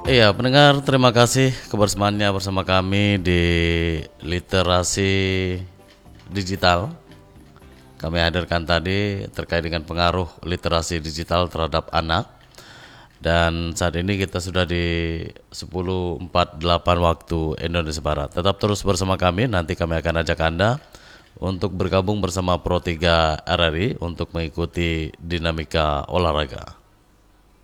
Iya, pendengar, terima kasih kebersamaannya bersama kami di literasi digital. Kami hadirkan tadi terkait dengan pengaruh literasi digital terhadap anak. Dan saat ini kita sudah di 10.48 waktu Indonesia Barat. Tetap terus bersama kami, nanti kami akan ajak Anda untuk bergabung bersama Pro 3 RRI untuk mengikuti dinamika olahraga.